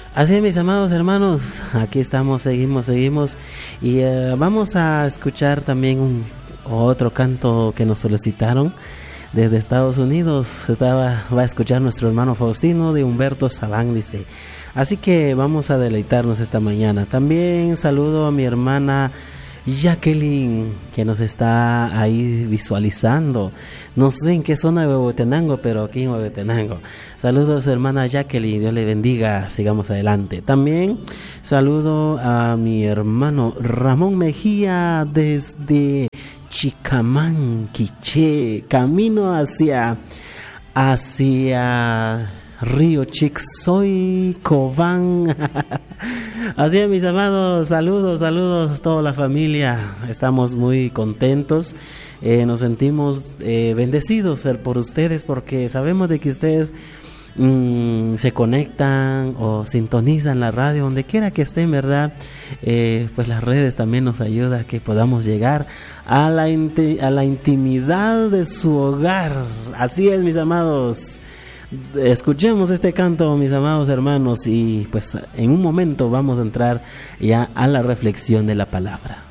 Así es, mis amados hermanos, aquí estamos, seguimos y vamos a escuchar también otro canto que nos solicitaron desde Estados Unidos. Va a escuchar nuestro hermano Faustino de Humberto Sabán, dice. Así que vamos a deleitarnos esta mañana. También saludo a mi hermana Jacqueline, que nos está ahí visualizando. No sé en qué zona de Huehuetenango, pero aquí en Huehuetenango. Saludos, hermana Jacqueline, Dios le bendiga, sigamos adelante. También saludo a mi hermano Ramón Mejía desde Chicamán, Quiché, camino hacia Río Chicxoy, Cobán. Así es, mis amados, saludos toda la familia. Estamos muy contentos, nos sentimos bendecidos por ustedes, porque sabemos de que ustedes se conectan o sintonizan la radio donde quiera que estén, ¿verdad? Pues las redes también nos ayudan a que podamos llegar a la intimidad de su hogar. Así es, mis amados. Escuchemos este canto, mis amados hermanos, y pues en un momento vamos a entrar ya a la reflexión de la palabra.